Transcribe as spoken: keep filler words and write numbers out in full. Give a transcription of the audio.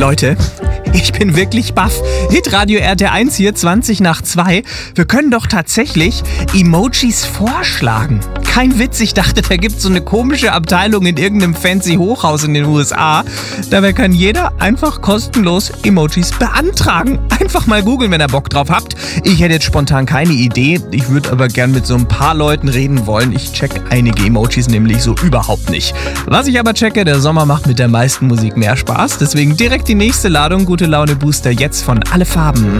Leute, ich bin wirklich baff. Hitradio R T eins hier, zwanzig nach zwei. Wir können doch tatsächlich Emojis vorschlagen. Kein Witz, ich dachte, da gibt's so eine komische Abteilung in irgendeinem fancy Hochhaus in den U S A. Dabei kann jeder einfach kostenlos Emojis beantragen. Einfach mal googeln, wenn ihr Bock drauf habt. Ich hätte jetzt spontan keine Idee. Ich würde aber gern mit so ein paar Leuten reden wollen. Ich check einige Emojis nämlich so überhaupt nicht. Was ich aber checke, der Sommer macht mit der meisten Musik mehr Spaß. Deswegen direkt die nächste Ladung Gute Laune Booster jetzt von Alle Farben.